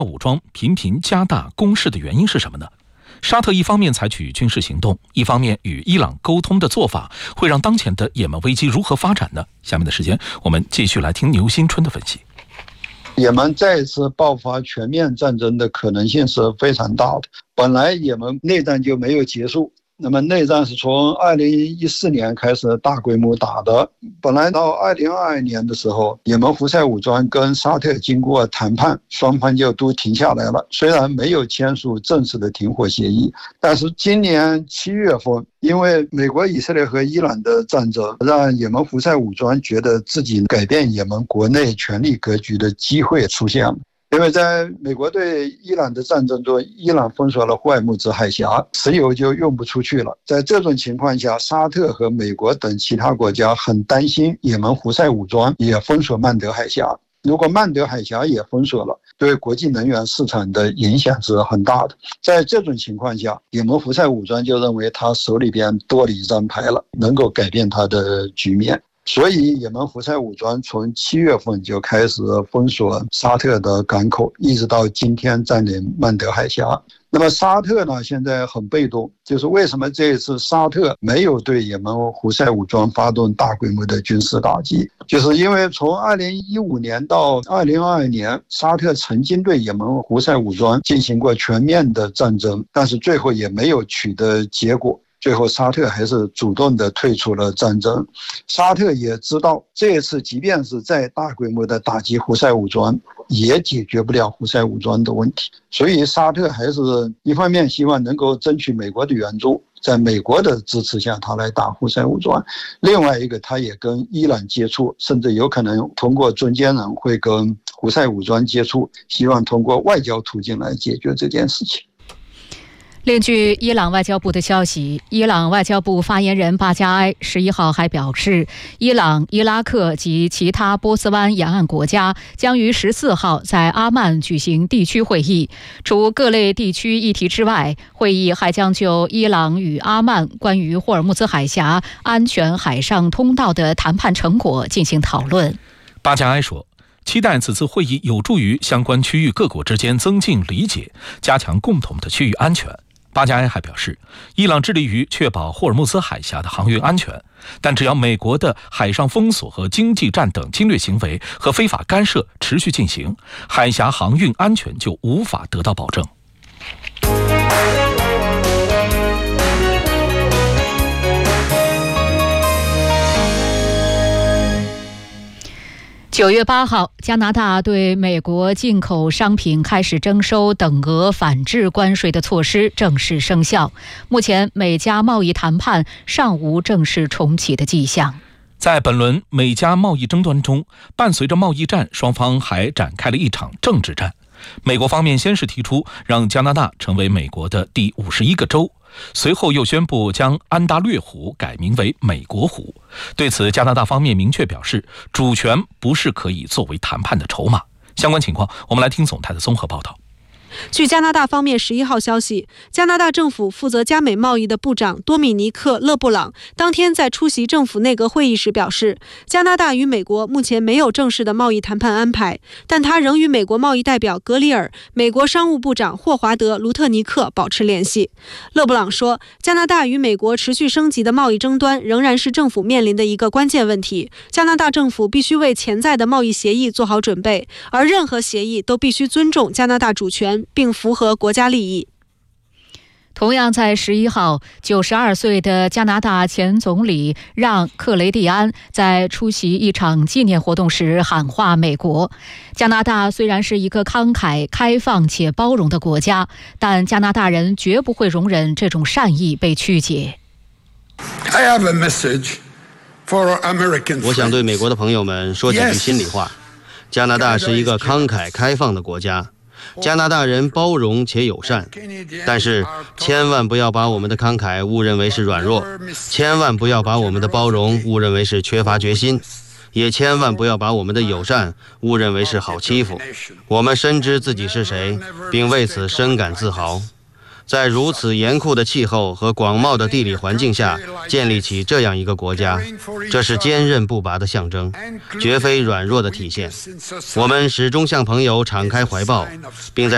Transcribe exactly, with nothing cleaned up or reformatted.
武装频频加大攻势的原因是什么呢？沙特一方面采取军事行动，一方面与伊朗沟通的做法，会让当前的也门危机如何发展呢？下面的时间，我们继续来听牛新春的分析。 也门再一次爆发全面战争的可能性是非常大的。本来也门内战就没有结束，那么内战是从二零一四年开始大规模打的。本来到二零二二年的时候，也门胡塞武装跟沙特经过谈判，双方就都停下来了。虽然没有签署正式的停火协议，但是今年七月份，因为美国、以色列和伊朗的战争，让也门胡塞武装觉得自己改变也门国内权力格局的机会出现了。因为在美国对伊朗的战争中，伊朗封锁了霍尔木兹海峡，石油就用不出去了。在这种情况下，沙特和美国等其他国家很担心也门胡塞武装也封锁曼德海峡。如果曼德海峡也封锁了，对国际能源市场的影响是很大的。在这种情况下，也门胡塞武装就认为他手里边多了一张牌了，能够改变他的局面。所以也门胡塞武装从七月份就开始封锁沙特的港口，一直到今天占领曼德海峡。那么沙特呢，现在很被动，就是为什么这一次沙特没有对也门胡塞武装发动大规模的军事打击，就是因为从二零一五年到二零二二年，沙特曾经对也门胡塞武装进行过全面的战争，但是最后也没有取得结果。最后沙特还是主动的退出了战争。沙特也知道这一次即便是再大规模的打击胡塞武装，也解决不了胡塞武装的问题。所以沙特还是一方面希望能够争取美国的援助，在美国的支持下他来打胡塞武装，另外一个他也跟伊朗接触，甚至有可能通过中间人会跟胡塞武装接触，希望通过外交途径来解决这件事情。 另据伊朗外交部的消息，伊朗外交部发言人巴加埃十一号还表示，伊朗、伊拉克及其他波斯湾沿岸国家将于十四号在阿曼举行地区会议。除各类地区议题之外，会议还将就伊朗与阿曼关于霍尔木兹海峡安全海上通道的谈判成果进行讨论。 巴加埃说，期待此次会议有助于相关区域各国之间增进理解，加强共同的区域安全。巴加埃还表示，伊朗致力于确保霍尔木兹海峡的航运安全，但只要美国的海上封锁和经济战等侵略行为和非法干涉持续进行，海峡航运安全就无法得到保证。 九月八号，加拿大对美国进口商品开始征收等额反制关税的措施正式生效。目前，美加贸易谈判尚无正式重启的迹象。 在本轮美加贸易争端中，伴随着贸易战，双方还展开了一场政治战。美国方面先是提出让加拿大成为美国的第五十一个州，随后又宣布将安大略湖改名为美国湖。对此，加拿大方面明确表示，主权不是可以作为谈判的筹码。相关情况，我们来听总台的综合报道。 据加拿大方面十一号消息，加拿大政府负责加美贸易的部长多米尼克·勒布朗当天在出席政府内阁会议时表示，加拿大与美国目前没有正式的贸易谈判安排，但他仍与美国贸易代表格里尔、美国商务部长霍华德·卢特尼克保持联系。勒布朗说，加拿大与美国持续升级的贸易争端仍然是政府面临的一个关键问题，加拿大政府必须为潜在的贸易协议做好准备，而任何协议都必须尊重加拿大主权并符合国家利益。 同样在十一号，九十二岁的加拿大前总理让·克雷蒂安在出席一场纪念活动时喊话美国：加拿大虽然是一个慷慨、开放且包容的国家，但加拿大人绝不会容忍这种善意被曲解。 I have a message for American friends. 我想对美国的朋友们说几句心里话。加拿大是一个慷慨开放的国家，加拿大人包容且友善，但是千万不要把我们的慷慨误认为是软弱，千万不要把我们的包容误认为是缺乏决心，也千万不要把我们的友善误认为是好欺负。我们深知自己是谁，并为此深感自豪。在如此严酷的气候和广袤的地理环境下建立起这样一个国家，这是坚韧不拔的象征，绝非软弱的体现。我们始终向朋友敞开怀抱，并在